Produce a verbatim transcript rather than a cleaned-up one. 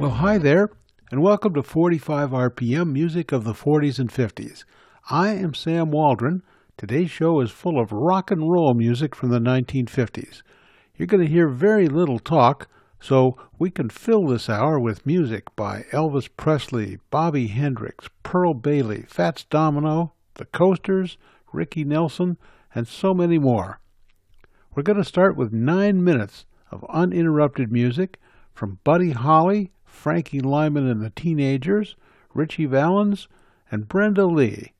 Well, hi there, and welcome to forty-five R P M Music of the forties and fifties. I am Sam Waldron. Today's show is full of rock and roll music from the nineteen fifties. You're going to hear very little talk, so we can fill this hour with music by Elvis Presley, Bobby Hendrix, Pearl Bailey, Fats Domino, The Coasters, Ricky Nelson, and so many more. We're going to start with nine minutes of uninterrupted music from Buddy Holly, Frankie Lyman and the Teenagers, Ritchie Valens, and Brenda Lee.